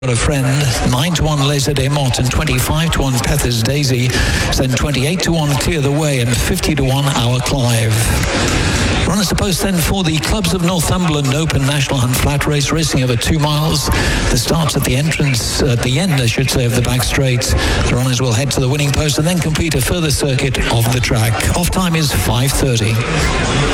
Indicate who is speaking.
Speaker 1: A Friend, 9-1 Laser Des Mottes, and 25-1 Pether's Daisy. Then 28-1 Clear the Way, and 50-1 Our Clive. Runners to post then for the Clubs of Northumberland Open National Hunt Flat Race, racing over 2 miles. The starts at the end, of the back straight. The runners will head to the winning post and then complete a further circuit of the track. Off time is 5:30.